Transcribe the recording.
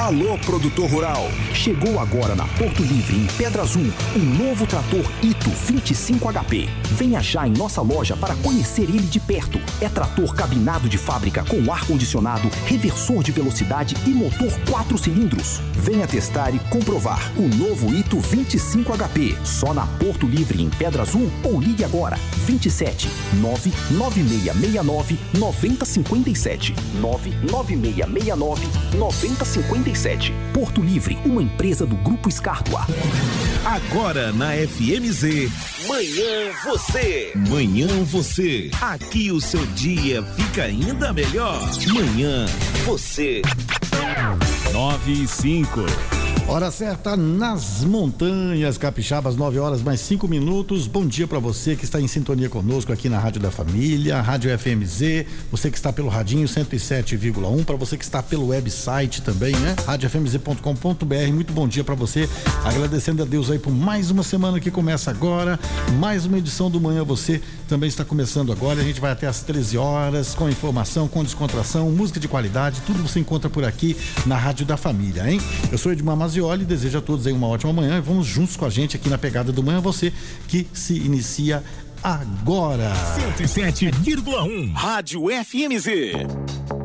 Alô, produtor rural. Chegou agora na Porto Livre, em Pedra Azul, um novo trator Ito 25 HP. Venha já em nossa loja para conhecer ele de perto. É trator cabinado de fábrica com ar-condicionado, reversor de velocidade e motor 4 cilindros. Venha testar e comprovar o novo Ito 25 HP. Só na Porto Livre, em Pedra Azul, ou ligue agora. 27 99669 9057. 99669 9057. Porto Livre, uma empresa do Grupo Escártua. Agora na FMZ, Manhã Você. Manhã Você. Aqui o seu dia fica ainda melhor. Manhã Você. 9:05. Hora certa nas montanhas capixabas, 9h mais 5 minutos. Bom dia para você que está em sintonia conosco aqui na Rádio da Família, Rádio FMZ, você que está pelo radinho 107,1, para você que está pelo website também, né? radiofmz.com.br. Muito bom dia para você, agradecendo a Deus aí por mais uma semana que começa agora, mais uma edição do Manhã Você também está começando agora. A gente vai até às 13 horas com informação, com descontração, música de qualidade, tudo você encontra por aqui na Rádio da Família, hein? Eu sou Edmar Mazioli e desejo a todos aí uma ótima manhã. Vamos juntos com a gente aqui na pegada do Manhã Você, que se inicia agora. 107,1 Rádio FMZ.